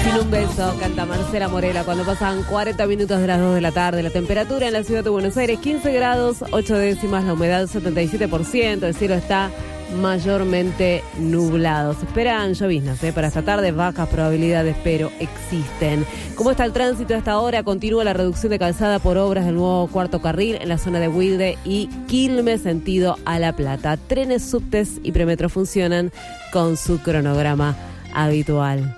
Sin un beso, canta Marcela Morela cuando pasan 40 minutos de las 2 de la tarde. La temperatura en la ciudad de Buenos Aires, 15 grados, 8 décimas, la humedad 77%, el cielo está mayormente nublado. Se esperan lloviznas para esta tarde, bajas probabilidades, pero existen. ¿Cómo está el tránsito a esta hora? Continúa la reducción de calzada por obras del nuevo cuarto carril en la zona de Wilde y Quilmes, sentido a La Plata. Trenes, subtes y premetro funcionan con su cronograma habitual.